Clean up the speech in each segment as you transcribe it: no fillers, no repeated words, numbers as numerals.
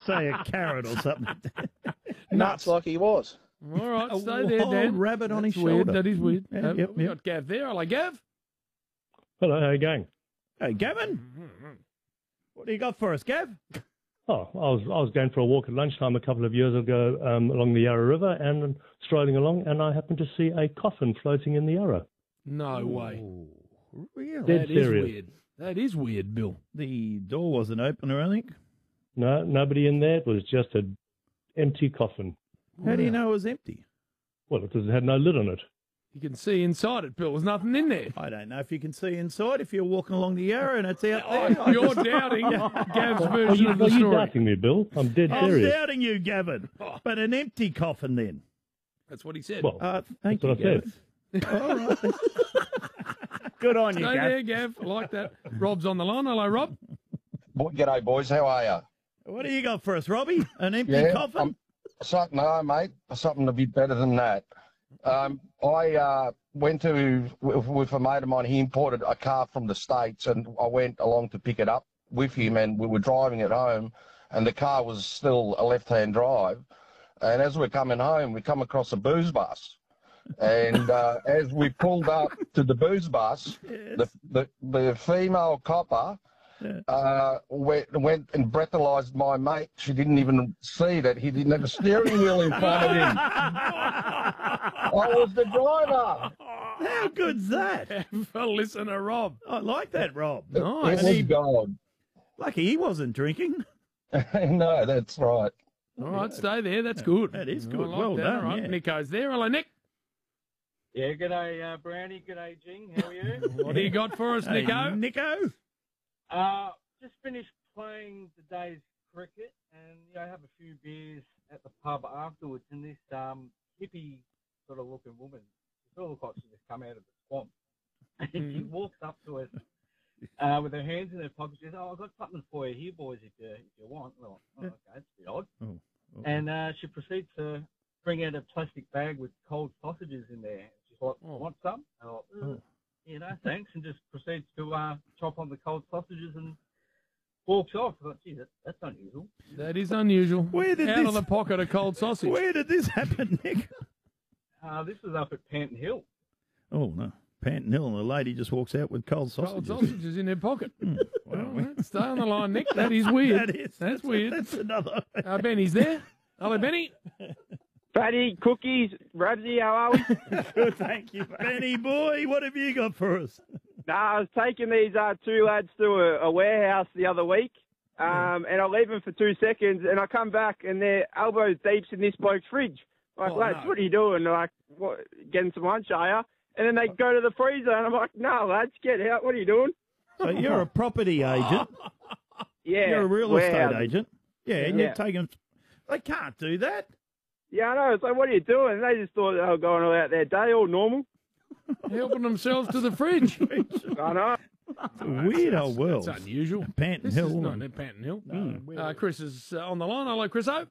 say a carrot or something. Nuts like he was. All right, A stay there, wild Dan. rabbit on his That's weird. shoulder. That is weird. Yep, We yep. got Gav there. Hello, Gav. Hello, how you going? Hey, Gavin. What do you got for us, Gav? Oh, I was going for a walk at lunchtime a couple of years ago along the Yarra River and strolling along, and I happened to see a coffin floating in the Yarra. No way. Really? Dead That is serious. weird. That is weird, Bill. The door wasn't open or anything. No, nobody in there. It was just an empty coffin. How do you know it was empty? Well, it had no lid on it. You can see inside it, Bill. There's nothing in there. I don't know if you can see inside if you're walking along the Yarra and it's out Oh, there. you're doubting Gav's Are version you, of the are you story. doubting me, Bill? I'm dead I'm serious. doubting you, Gavin. But an empty coffin then. That's what he said. Well, Thank that's you, what I Gavin. All right. Good on you, Stay Gav. there, Gav. I like that. Rob's on the line. Hello, Rob. G'day, boys. How are you? What do you got for us, Robbie? An empty coffin? No, mate. Something a bit better than that. I went with a mate of mine. He imported a car from the States, and I went along to pick it up with him, and we were driving it home, and the car was still a left-hand drive. And as we're coming home, we come across a booze bus. And as we pulled up to the booze bus, the female copper went and breathalyzed my mate. She didn't even see that he didn't have a steering wheel in front of him. I was the driver. How good's that? For listener, Rob. I like that, Rob. Nice. It was God. Lucky he wasn't drinking. No, that's right. All right, stay there. That's good. That is good. I like Well that. done, All right. yeah. Nico's there. Hello, Nick. Yeah, g'day, Brownie. G'day, Jing. How are you? What do you got for us, Hey, Nico? Nico? Just finished playing the day's cricket, and I have a few beers at the pub afterwards. And this hippie sort of looking woman, she sort of looks like she just come out of the swamp, and she walks up to us with her hands in her pockets. She says, "Oh, I've got something for you here, boys, if you want." Well, okay, that's a bit odd. Oh. And she proceeds to bring out a plastic bag with cold sausages in there. She's like, "Want some?" I thought, thanks, and just proceeds to chop on the cold sausages and walks off. I thought, gee, that's unusual. That is unusual. Where did Out this- of the pocket a cold sausage. Where did this happen, Nick? This was up at Panton Hill. Oh, no. Panton Hill, and the lady just walks out with cold Cold sausages. sausages in their pocket. Well, All right, stay on the line, Nick. That is weird. That's weird. That's another. Benny's there. Hello, Benny. Fatty, cookies, Rabsy, how are we? Good, thank you. Benny boy, what have you got for us? I was taking these two lads to a warehouse the other week, and I leave them for 2 seconds, and I come back, and they're elbows deep in this bloke's fridge. Like, lads, no. what are you doing? They're like, what, getting some lunch, are you? And then they go to the freezer, and I'm like, no, lads, get out. What are you doing? So you're a property agent. Yeah. You're a real estate warehouse. agent. Yeah, and Yeah. you're taking... They can't do that. Yeah, I know. It's like, what are you doing? And they just thought they were going all out their day, all normal. Helping themselves to the fridge. I know. It's a weird old world. That's unusual. Panton This Hill. is not in Panton Hill. Chris is on the line. Hello, Chris O.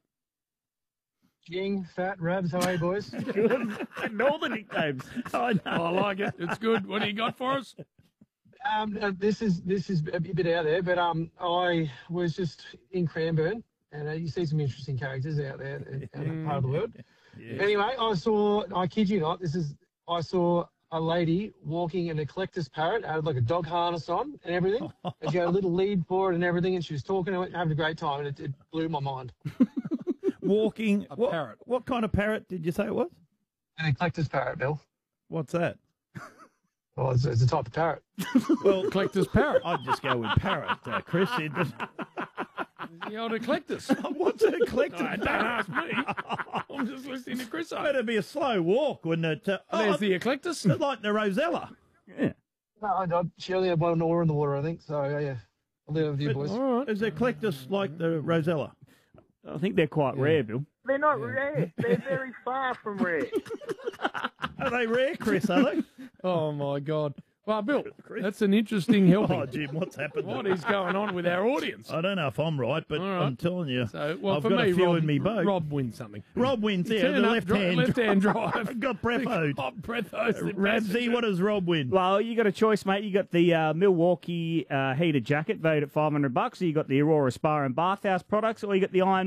Jing, Fat, Rabs, how are you, boys? And all the nicknames. I know. I like it. It's good. What do you got for us? This is a bit out there, but I was just in Cranbourne, and you see some interesting characters out there in that part of the world. Yeah. Anyway, I kid you not, I saw a lady walking in a collector's parrot, had like a dog harness on and everything, and she had a little lead for it and everything, and she was talking and having a great time, and it blew my mind. Walking... A parrot. What kind of parrot did you say it was? And a collector's parrot, Bill. What's that? Well, it's a type of parrot. Well, Collector's parrot. I'd just go with parrot, Chris. It was... The old eclectus. What's a collector's Don't ask me. I'm just listening to Chris O. Better be a slow walk, wouldn't it? There's the eclectus. Like the Rosella. Yeah. No, she only had one oar in the water, I think. So, yeah. I'll leave it with you, boys. All right. Is the Eclectus like the Rosella? I think they're quite rare, Bill. They're not rare. They're very far from rare. Are they rare, Chris, are they? Oh, my God. Well, Bill, that's an interesting helping. Oh, Jim, what's happened? What is going on with our audience? I don't know if I'm right, but All right. I'm telling you, So, well, I've for got me, a few Rob, in me boat. Rob wins something. Rob wins, yeah, Turn the up, left-hand drive. I've got Breatho. Got Breathos. the Rabsy, passenger. what does Rob win? Well, you got a choice, mate. You got the Milwaukee heated jacket, valued at $500, or you got the Aurora Spa and Bathhouse products, or you got the Iron